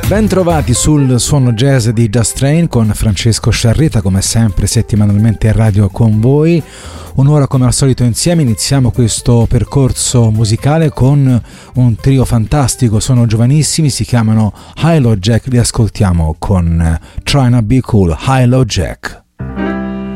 Ben sul suono jazz di Just Train con Francesco Sciarrita, come sempre settimanalmente in radio con voi. Un'ora come al solito insieme. Iniziamo questo percorso musicale con un trio fantastico, sono giovanissimi, si chiamano Hi-Lo Jack, li ascoltiamo con Tryna Be Cool. Hi-Lo Jack.